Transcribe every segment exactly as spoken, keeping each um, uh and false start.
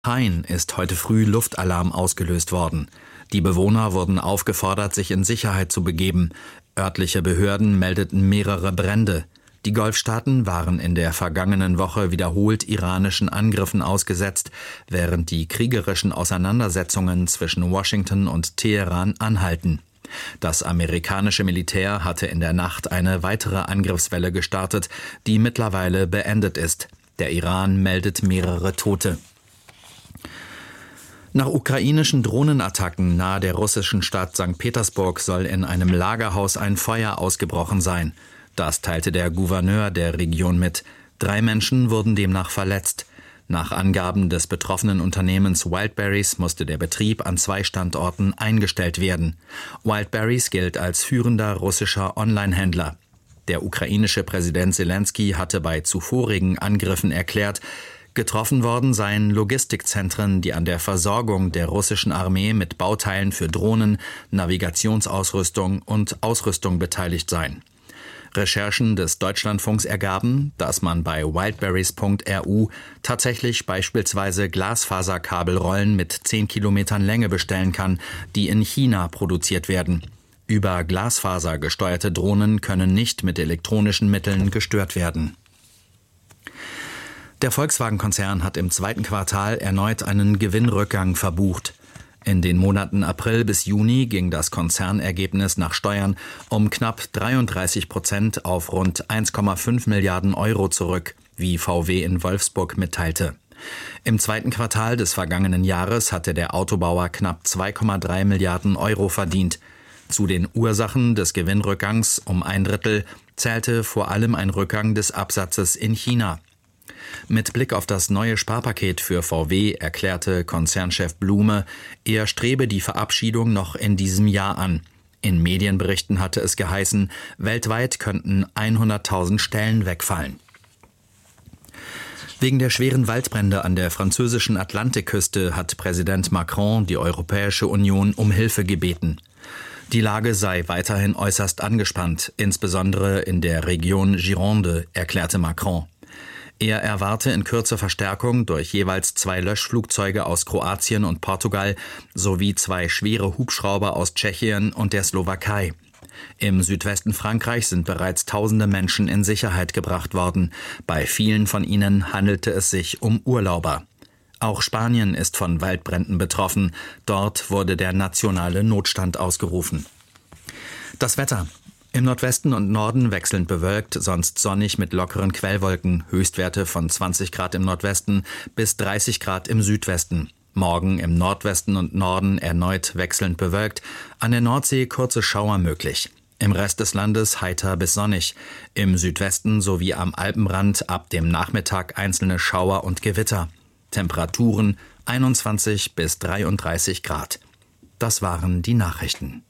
Hain ist heute früh Luftalarm ausgelöst worden. Die Bewohner wurden aufgefordert, sich in Sicherheit zu begeben. Örtliche Behörden meldeten mehrere Brände. Die Golfstaaten waren in der vergangenen Woche wiederholt iranischen Angriffen ausgesetzt, während die kriegerischen Auseinandersetzungen zwischen Washington und Teheran anhalten. Das amerikanische Militär hatte in der Nacht eine weitere Angriffswelle gestartet, die mittlerweile beendet ist. Der Iran meldet mehrere Tote. Nach ukrainischen Drohnenattacken nahe der russischen Stadt Sankt Petersburg soll in einem Lagerhaus ein Feuer ausgebrochen sein. Das teilte der Gouverneur der Region mit. Drei Menschen wurden demnach verletzt. Nach Angaben des betroffenen Unternehmens Wildberries musste der Betrieb an zwei Standorten eingestellt werden. Wildberries gilt als führender russischer Onlinehändler. Der ukrainische Präsident Selenskyj hatte bei zuvorigen Angriffen erklärt, getroffen worden seien Logistikzentren, die an der Versorgung der russischen Armee mit Bauteilen für Drohnen, Navigationsausrüstung und Ausrüstung beteiligt seien. Recherchen des Deutschlandfunks ergaben, dass man bei wildberries punkt r u tatsächlich beispielsweise Glasfaserkabelrollen mit zehn Kilometern Länge bestellen kann, die in China produziert werden. Über Glasfaser gesteuerte Drohnen können nicht mit elektronischen Mitteln gestört werden. Der Volkswagen-Konzern hat im zweiten Quartal erneut einen Gewinnrückgang verbucht. In den Monaten April bis Juni ging das Konzernergebnis nach Steuern um knapp dreiunddreißig Prozent auf rund eins Komma fünf Milliarden Euro zurück, wie V W in Wolfsburg mitteilte. Im zweiten Quartal des vergangenen Jahres hatte der Autobauer knapp zwei Komma drei Milliarden Euro verdient. Zu den Ursachen des Gewinnrückgangs um ein Drittel zählte vor allem ein Rückgang des Absatzes in China. Mit Blick auf das neue Sparpaket für V W erklärte Konzernchef Blume, er strebe die Verabschiedung noch in diesem Jahr an. In Medienberichten hatte es geheißen, weltweit könnten hunderttausend Stellen wegfallen. Wegen der schweren Waldbrände an der französischen Atlantikküste hat Präsident Macron die Europäische Union um Hilfe gebeten. Die Lage sei weiterhin äußerst angespannt, insbesondere in der Region Gironde, erklärte Macron. Er erwarte in Kürze Verstärkung durch jeweils zwei Löschflugzeuge aus Kroatien und Portugal sowie zwei schwere Hubschrauber aus Tschechien und der Slowakei. Im Südwesten Frankreichs sind bereits tausende Menschen in Sicherheit gebracht worden. Bei vielen von ihnen handelte es sich um Urlauber. Auch Spanien ist von Waldbränden betroffen. Dort wurde der nationale Notstand ausgerufen. Das Wetter. Im Nordwesten und Norden wechselnd bewölkt, sonst sonnig mit lockeren Quellwolken, Höchstwerte von zwanzig Grad im Nordwesten bis dreißig Grad im Südwesten. Morgen im Nordwesten und Norden erneut wechselnd bewölkt, an der Nordsee kurze Schauer möglich. Im Rest des Landes heiter bis sonnig, im Südwesten sowie am Alpenrand ab dem Nachmittag einzelne Schauer und Gewitter. Temperaturen einundzwanzig bis dreiunddreißig Grad. Das waren die Nachrichten.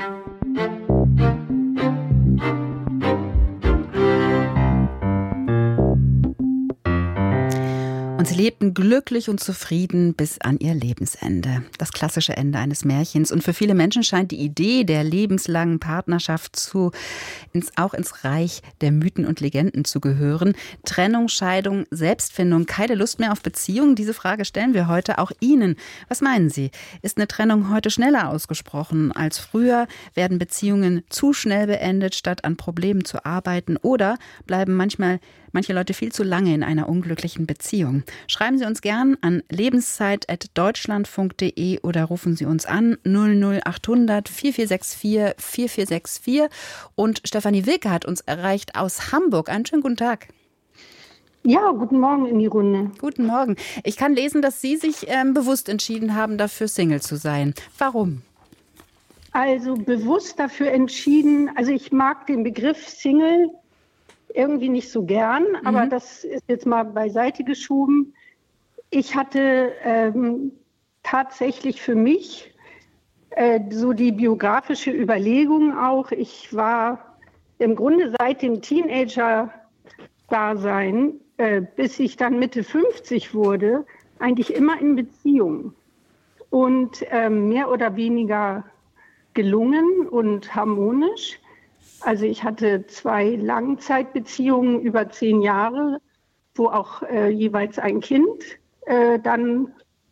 Und sie lebten glücklich und zufrieden bis an ihr Lebensende. Das klassische Ende eines Märchens. Und für viele Menschen scheint die Idee der lebenslangen Partnerschaft zu, ins, auch ins Reich der Mythen und Legenden zu gehören. Trennung, Scheidung, Selbstfindung, keine Lust mehr auf Beziehungen? Diese Frage stellen wir heute auch Ihnen. Was meinen Sie? Ist eine Trennung heute schneller ausgesprochen als früher? Werden Beziehungen zu schnell beendet, statt an Problemen zu arbeiten? Oder bleiben manchmal manche Leute viel zu lange in einer unglücklichen Beziehung? Schreiben Sie uns gern an lebenszeit at deutschlandfunk punkt de oder rufen Sie uns an null null achthundert vierundvierzig vierundvierzig vierundvierzig vierundvierzig. Und Stefanie Wilke hat uns erreicht aus Hamburg. Einen schönen guten Tag. Ja, guten Morgen in die Runde. Guten Morgen. Ich kann lesen, dass Sie sich ähm, bewusst entschieden haben, dafür Single zu sein. Warum? Also bewusst dafür entschieden, also ich mag den Begriff Single irgendwie nicht so gern, mhm. aber das ist jetzt mal beiseite geschoben. Ich hatte ähm, tatsächlich für mich äh, so die biografische Überlegung auch. Ich war im Grunde seit dem Teenager-Dasein, äh, bis ich dann Mitte fünfzig wurde, eigentlich immer in Beziehung. Und äh, mehr oder weniger gelungen und harmonisch. Also ich hatte zwei Langzeitbeziehungen über zehn Jahre, wo auch äh, jeweils ein Kind äh, dann